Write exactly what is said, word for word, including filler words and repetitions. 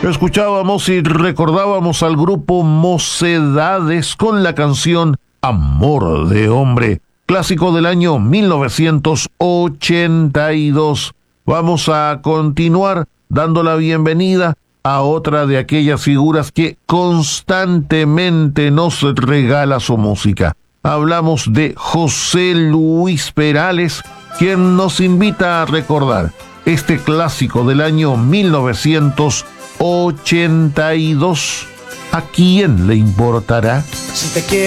Escuchábamos y recordábamos al grupo Mocedades con la canción Amor de Hombre, clásico del año mil novecientos ochenta y dos. Vamos a continuar dando la bienvenida a otra de aquellas figuras que constantemente nos regala su música. Hablamos de José Luis Perales, quien nos invita a recordar este clásico del año mil novecientos ochenta y dos. ¿A quién le importará? Si te quiero